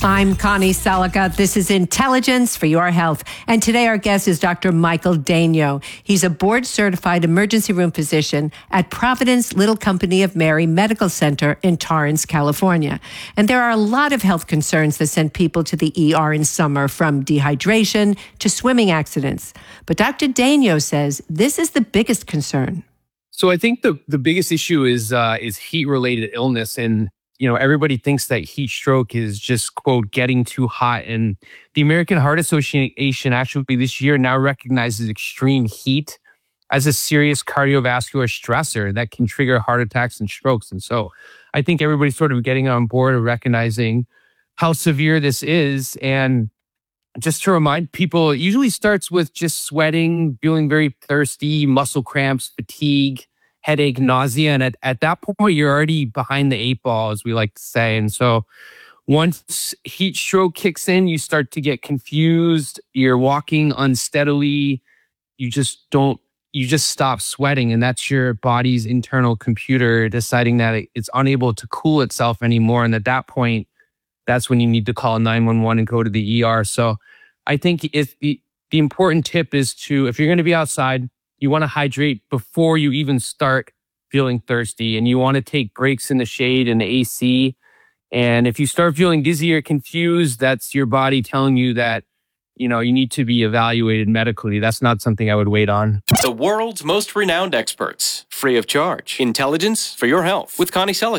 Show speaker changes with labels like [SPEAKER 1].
[SPEAKER 1] I'm Connie Salica. This is Intelligence for Your Health. And today our guest is Dr. Michael Daigneault. He's a board-certified emergency room physician at Providence Little Company of Mary Medical Center in Torrance, California. And there are a lot of health concerns that send people to the ER in summer, from dehydration to swimming accidents. But Dr. Daigneault says this is the biggest concern.
[SPEAKER 2] So I think the biggest issue is heat-related illness. And everybody thinks that heat stroke is just, quote, getting too hot. And the American Heart Association actually this year now recognizes extreme heat as a serious cardiovascular stressor that can trigger heart attacks and strokes. And so I think everybody's sort of getting on board of recognizing how severe this is. And just to remind people, it usually starts with just sweating, feeling very thirsty, muscle cramps, fatigue, headache, nausea. And at that point, you're already behind the 8 ball, as we like to say. And so once heat stroke kicks in, you start to get confused. You're walking unsteadily. You just stop sweating. And that's your body's internal computer deciding that it's unable to cool itself anymore. And at that point, that's when you need to call 911 and go to the ER. So I think the important tip is if you're going to be outside, you want to hydrate before you even start feeling thirsty, and you want to take breaks in the shade and the AC. And if you start feeling dizzy or confused, that's your body telling you that, you need to be evaluated medically. That's not something I would wait on.
[SPEAKER 3] The world's most renowned experts, free of charge. Intelligence for Your Health with Connie Selick.